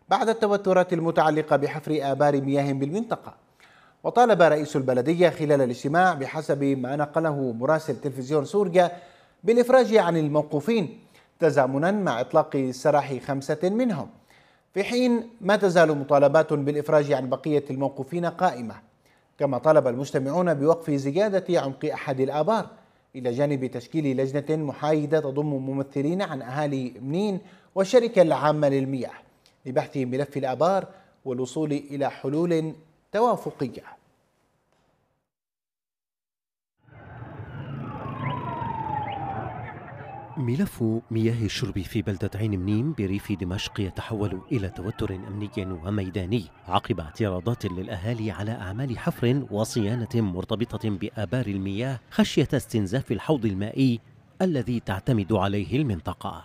بعد التوترات المتعلقة بحفر آبار مياه بالمنطقة. وطالب رئيس البلدية خلال الاجتماع بحسب ما نقله مراسل تلفزيون سوريا بالإفراج عن الموقوفين تزامنا مع إطلاق سراح 5 منهم، في حين ما تزال مطالبات بالإفراج عن بقية الموقوفين قائمة. كما طالب المجتمعون بوقف زيادة عمق أحد الآبار، إلى جانب تشكيل لجنة محايدة تضم ممثلين عن أهالي منين والشركة العامة للمياه لبحث ملف الآبار والوصول إلى حلول توافقية. ملف مياه الشرب في بلدة عين منيم بريف دمشق يتحول إلى توتر أمني وميداني عقب اعتراضات للأهالي على أعمال حفر وصيانة مرتبطة بآبار المياه خشية استنزاف الحوض المائي الذي تعتمد عليه المنطقة.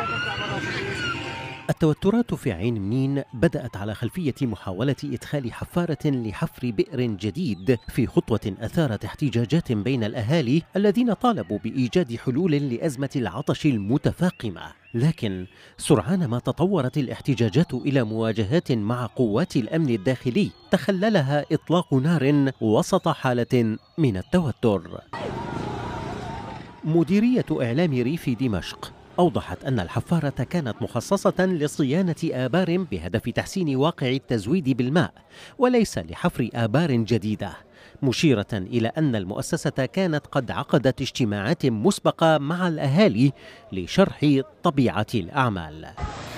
التوترات في عين منين بدأت على خلفية محاولة إدخال حفارة لحفر بئر جديد في خطوة أثارت احتجاجات بين الأهالي الذين طالبوا بإيجاد حلول لأزمة العطش المتفاقمة. لكن سرعان ما تطورت الاحتجاجات إلى مواجهات مع قوات الأمن الداخلي تخللها إطلاق نار وسط حالة من التوتر. مديرية إعلام ريف دمشق أوضحت أن الحفارة كانت مخصصة لصيانة آبار بهدف تحسين واقع التزويد بالماء وليس لحفر آبار جديدة، مشيرة إلى أن المؤسسة كانت قد عقدت اجتماعات مسبقة مع الأهالي لشرح طبيعة الأعمال.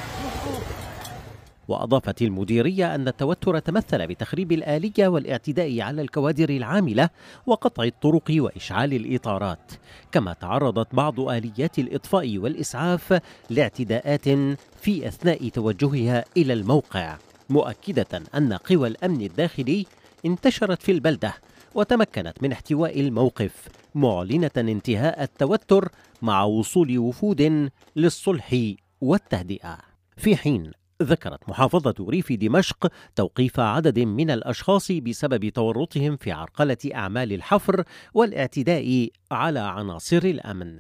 وأضافت المديرية أن التوتر تمثل بتخريب الآلية والاعتداء على الكوادر العاملة وقطع الطرق وإشعال الإطارات، كما تعرضت بعض آليات الإطفاء والإسعاف لاعتداءات في أثناء توجهها إلى الموقع، مؤكدة أن قوى الأمن الداخلي انتشرت في البلدة وتمكنت من احتواء الموقف، معلنة انتهاء التوتر مع وصول وفود للصلح والتهدئة. في حين ذكرت محافظة ريف دمشق توقيف عدد من الأشخاص بسبب تورطهم في عرقلة أعمال الحفر والاعتداء على عناصر الأمن.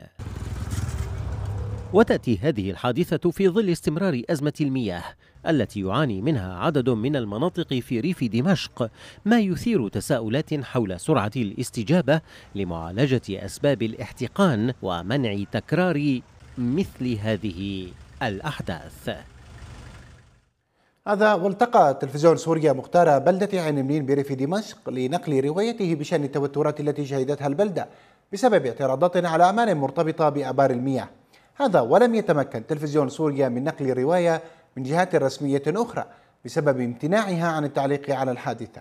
وتأتي هذه الحادثة في ظل استمرار أزمة المياه التي يعاني منها عدد من المناطق في ريف دمشق، ما يثير تساؤلات حول سرعة الاستجابة لمعالجة أسباب الاحتقان ومنع تكرار مثل هذه الأحداث. هذا والتقى تلفزيون سوريا مختار بلدة عين منين بريف دمشق لنقل روايته بشأن التوترات التي شهدتها البلدة بسبب اعتراضات على أعمال مرتبطة بآبار المياه. هذا ولم يتمكن تلفزيون سوريا من نقل رواية من جهات رسمية أخرى بسبب امتناعها عن التعليق على الحادثة.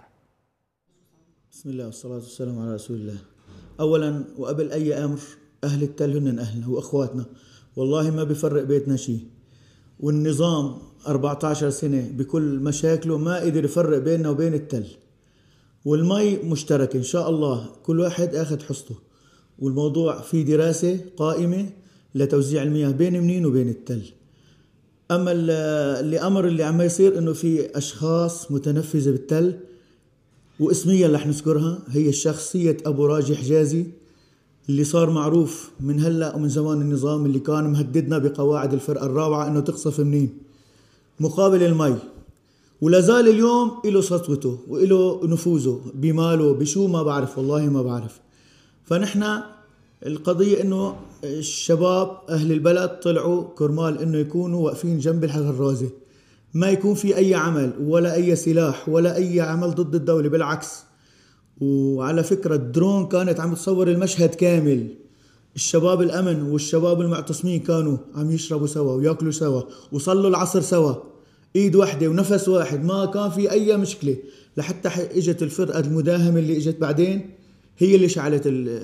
بسم الله والصلاة والسلام على رسول الله. أولا وقبل أي أمر، أهل التل هن أهلنا وأخواتنا، والله ما بفرق بيتنا شيء، والنظام 14 سنة بكل مشاكله ما قدر يفرق بيننا وبين التل، والمي مشترك إن شاء الله كل واحد أخذ حصته، والموضوع في دراسة قائمة لتوزيع المياه بين منين وبين التل. أما اللي عم يصير إنه في أشخاص متنفذة بالتل، واسميا رح نذكرها، هي الشخصية أبو راجي حجازي اللي صار معروف من هلأ ومن زمان النظام، اللي كان مهددنا بقواعد الفرقة الرابعة إنه تقصف منين مقابل المي، ولا زال اليوم إله سطوته وإله نفوذه بماله بشو ما بعرف، والله ما بعرف. فنحن القضية إنه الشباب أهل البلد طلعوا كرمال إنه يكونوا واقفين جنب الغرازة، ما يكون في أي عمل ولا أي سلاح ولا أي عمل ضد الدولة، بالعكس. وعلى فكرة الدرون كانت عم تصور المشهد كامل، الشباب الأمن والشباب المعتصمين كانوا عم يشربوا سوا ويأكلوا سوا وصلوا العصر سوا، إيد واحدة ونفس واحد، ما كان في أي مشكلة، لحتى إجت الفرقة المداهمة اللي إجت بعدين هي اللي شعلت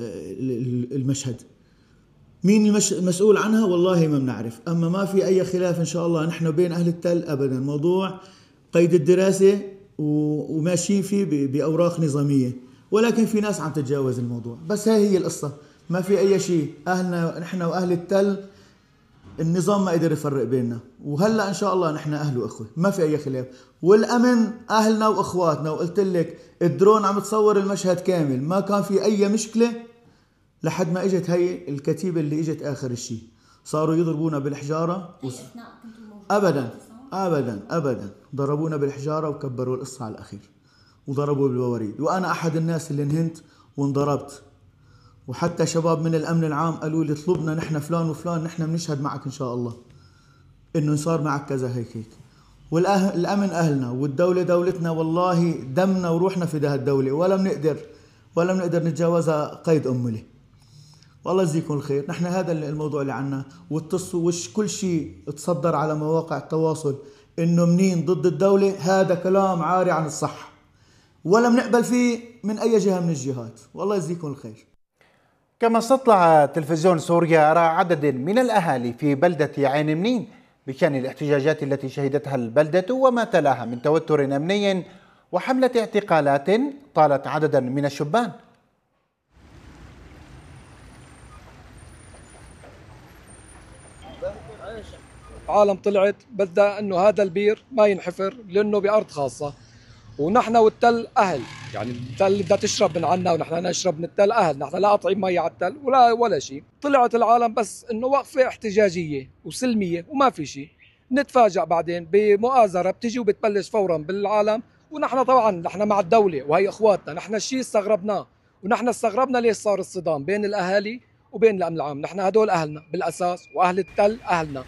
المشهد. مين المسؤول عنها والله ما بنعرف، أما ما في أي خلاف إن شاء الله نحن بين أهل التل أبدا، موضوع قيد الدراسة وماشيين فيه بأوراق نظامية، ولكن في ناس عم تتجاوز الموضوع، بس هي القصة، ما في أي شيء. أهلنا نحن وأهل التل النظام ما قدر يفرق بيننا، وهلأ إن شاء الله نحن أهل وأخوة، ما في أي خلاف، والأمن أهلنا وأخواتنا. وقلت لك الدرون عم تصور المشهد كامل، ما كان في أي مشكلة لحد ما إجت هي الكتيبة اللي إجت آخر الشيء، صاروا يضربونا بالحجارة أبدا ابدا ابدا، ضربونا بالحجاره وكبروا القصه على الاخير، وضربوا بالبواريد، وانا احد الناس اللي انهنت وانضربت. وحتى شباب من الامن العام قالوا لي اطلبنا نحن فلان وفلان، نحن بنشهد معك ان شاء الله انه صار معك كذا هيك هيك. والامن اهلنا والدوله دولتنا، والله دمنا وروحنا في ده الدوله، ولا بنقدر نتجاوزها قيد امله. والله يجزيكم الخير. نحن هذا الموضوع اللي عنا، واتصلوا وش كل شيء تصدر على مواقع التواصل انه منين ضد الدوله، هذا كلام عاري عن الصح، ولا بنقبل فيه من اي جهه من الجهات. والله يجزيكم الخير. كما استطلع تلفزيون سوريا آراء عدد من الأهالي في بلدة عين منين بشأن الاحتجاجات التي شهدتها البلدة وما تلاها من توتر أمني وحملة اعتقالات طالت عددا من الشبان. عالم طلعت بدها انه هذا البير ما ينحفر لانه بارض خاصه، ونحن والتل اهل، يعني التل اللي بدها تشرب من عنا ونحن نشرب من التل اهل، نحن لا قاطعين مي على التل ولا شيء. طلعت العالم بس انه وقفه احتجاجيه وسلميه وما في شيء، نتفاجأ بعدين بمؤازره بتجي وبتبلش فورا بالعالم. ونحن طبعا نحن مع الدوله وهي اخواتنا، نحن الشيء استغربناه، ونحن استغربنا ليش صار الصدام بين الاهالي وبين الامن العام. نحن هدول اهلنا بالاساس، واهل التل اهلنا.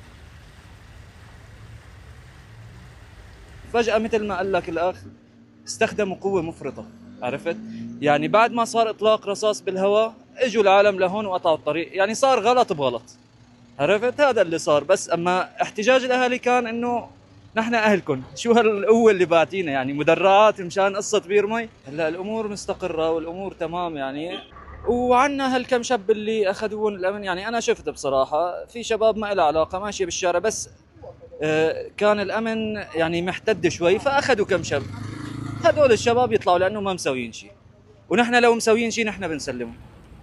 فجأة مثل ما قال لك الأخ استخدموا قوة مفرطة، عرفت؟ يعني بعد ما صار إطلاق رصاص بالهواء اجوا العالم لهون وقطعوا الطريق، يعني صار غلط بغلط، عرفت؟ هذا اللي صار. بس أما احتجاج الأهالي كان إنه نحن أهلكم، شو هالقوة اللي باتينا؟ يعني مدرعات مشان قصة بير مي؟ هلا الأمور مستقرة والأمور تمام يعني. وعنا هالكم شاب اللي أخذوهم الأمن، يعني أنا شفت بصراحة في شباب ما لها علاقة ماشية بالشارع، بس كان الأمن يعني محتد شوي فأخذوا كم شاب. هذول الشباب يطلعوا لأنه ما مسويين شيء، ونحن لو مسويين شيء نحن بنسلمهم.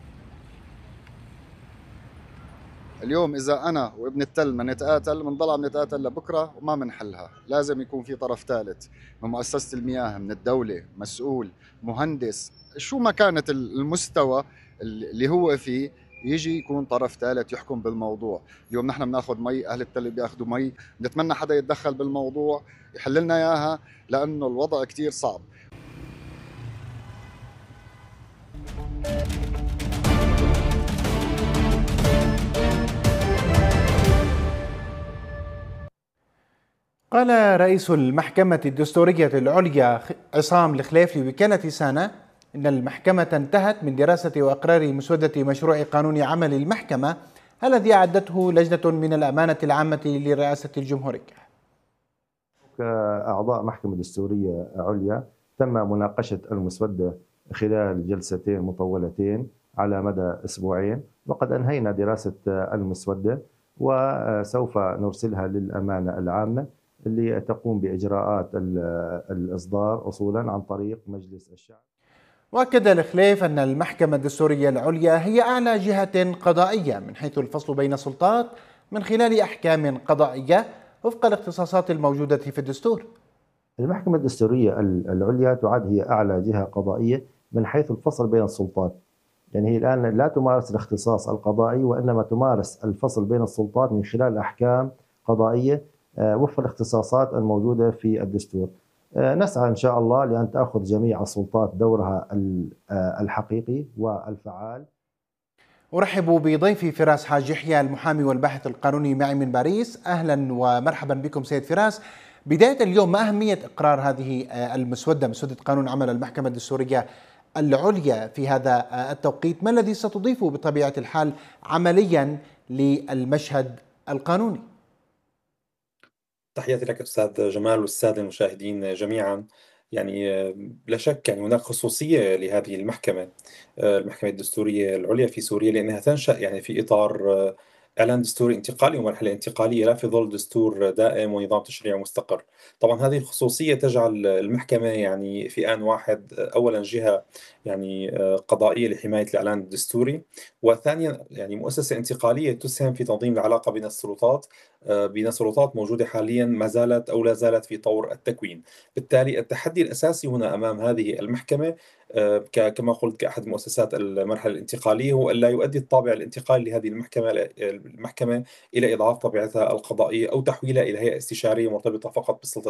اليوم إذا أنا وابن التل ما نتقاتل بنضل عم نتقاتل لبكرة وما بنحلها. لازم يكون في طرف ثالث من مؤسسة المياه، من الدولة، مسؤول، مهندس، شو ما كانت المستوى اللي هو فيه، يجي يكون طرف ثالث يحكم بالموضوع. اليوم نحن بناخذ مي، أهل التل بياخذوا مي، بنتمنى حدا يتدخل بالموضوع يحل لنا إياها لأنه الوضع كتير صعب. قال رئيس المحكمة الدستورية العليا عصام الخليف لوكالة سانا إن المحكمة انتهت من دراسة وإقرار مسودة مشروع قانون عمل المحكمة الذي أعدته لجنة من الأمانة العامة لرئاسة الجمهورية. كأعضاء محكمة دستورية عليا تم مناقشة المسودة خلال جلستين مطولتين على مدى أسبوعين، وقد أنهينا دراسة المسودة وسوف نرسلها للأمانة العامة اللي تقوم بإجراءات الإصدار أصولا عن طريق مجلس الشعب. وأكد الخليف أن المحكمة الدستورية العليا هي أعلى جهة قضائية من حيث الفصل بين السلطات من خلال أحكام قضائية وفق الاختصاصات الموجودة في الدستور. المحكمة الدستورية العليا تعد هي أعلى جهة قضائية من حيث الفصل بين السلطات، يعني هي الآن لا تمارس الاختصاص القضائي وإنما تمارس الفصل بين السلطات من خلال أحكام قضائية وفق الاختصاصات الموجودة في الدستور. نسعى إن شاء الله لأن تأخذ جميع السلطات دورها الحقيقي والفعال. أرحب بضيفي فراس حاج يحيى المحامي والباحث القانوني معي من باريس. أهلا ومرحبا بكم سيد فراس. بداية اليوم، ما أهمية إقرار هذه مسودة قانون عمل المحكمة الدستورية العليا في هذا التوقيت؟ ما الذي ستضيفه بطبيعة الحال عمليا للمشهد القانوني؟ تحياتي لك أستاذ جمال والسادة المشاهدين جميعا. يعني بلا شك يعني هناك خصوصية لهذه المحكمة، المحكمة الدستورية العليا في سوريا، لأنها تنشأ يعني في إطار إعلان دستوري انتقالي ومرحلة انتقالية، لا في ظل دستور دائم ونظام تشريعي مستقر. طبعا هذه الخصوصية تجعل المحكمة يعني في آن واحد أولا جهة يعني قضائية لحماية الإعلان الدستوري، وثانيا يعني مؤسسة انتقالية تسهم في تنظيم العلاقة بين السلطات بين سلطات موجودة حاليا ما زالت أو لا زالت في طور التكوين. بالتالي التحدي الأساسي هنا أمام هذه المحكمة كما قلت كأحد مؤسسات المرحلة الانتقالية هو أن لا يؤدي الطابع الانتقالي لهذه المحكمة إلى إضعاف طبيعتها القضائية أو تحويلها إلى هيئة استشارية مرتبطة فقط بالسلطة